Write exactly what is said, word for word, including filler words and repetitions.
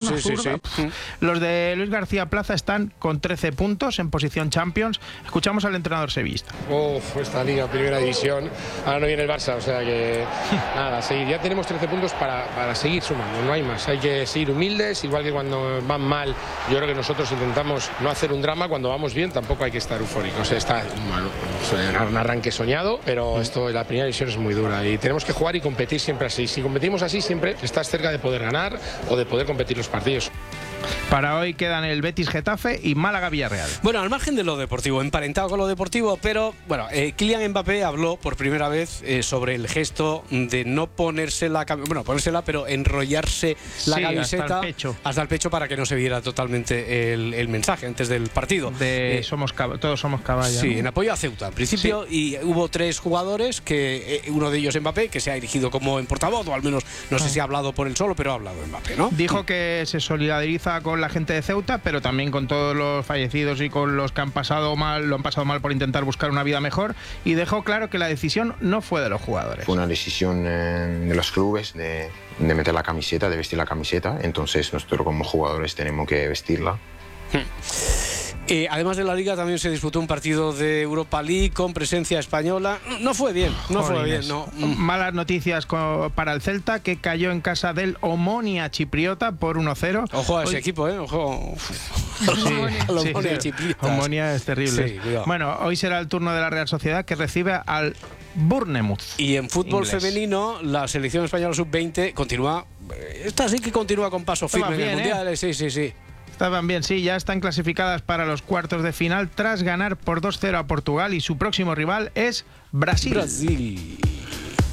sí, sí, zurda. sí. Los de Luis García Plaza están con trece puntos en posición Champions. Escuchamos al entrenador sevillista. Uf, esta liga, primera división. Ahora no viene el Barça, o sea que nada, seguir. Ya tenemos trece puntos para, para seguir sumando, no hay más. Hay que seguir humildes, igual que cuando van mal. Yo creo que nosotros intentamos no hacer un drama. Cuando vamos bien tampoco hay que estar eufóricos. O sea, está bueno, un arranque soñado, pero esto, la primera división es muy dura y tenemos que jugar y competir siempre así. Si competimos así, siempre estás cerca de poder ganar o de poder competir los partidos. Para hoy quedan el Betis Getafe y Málaga Villarreal. Bueno, al margen de lo deportivo, emparentado con lo deportivo, pero bueno, eh, Kylian Mbappé habló por primera vez eh, sobre el gesto de no ponerse la camiseta, bueno, ponérsela, pero enrollarse la sí, camiseta hasta el pecho. hasta el pecho para que no se viera totalmente el, el mensaje antes del partido. De Eh, somos todos somos caballos. Sí, ¿no? en apoyo a Ceuta, en principio, sí. Y hubo tres jugadores, que eh, uno de ellos Mbappé, que se ha erigido como en portavoz, o al menos no sé si ha hablado por él solo, pero ha hablado Mbappé, ¿no? Dijo que se solidariza con la gente de Ceuta, pero también con todos los fallecidos y con los que han pasado mal, lo han pasado mal por intentar buscar una vida mejor, y dejó claro que la decisión no fue de los jugadores. Fue una decisión eh, de los clubes de, de meter la camiseta, de vestir la camiseta, entonces nosotros como jugadores tenemos que vestirla. Eh, además de la Liga también se disputó un partido de Europa League con presencia española. No fue bien, no fue bien, no. Malas noticias para el Celta, que cayó en casa del Omonia chipriota por uno cero. Ojo a ese Hoy... equipo, ¿eh? Ojo. Sí, sí, Omonia sí. chipriotas. Omonia es terrible. Sí, cuidado. Bueno, hoy será el turno de la Real Sociedad, que recibe al Bournemouth. Y en fútbol inglés. femenino, la selección española sub veinte continúa. Esta sí que continúa con paso firme bien, en el Mundial. ¿eh? Sí, sí, sí. Estaban bien, sí, ya están clasificadas para los cuartos de final tras ganar por dos cero a Portugal, y su próximo rival es Brasil. Brasil.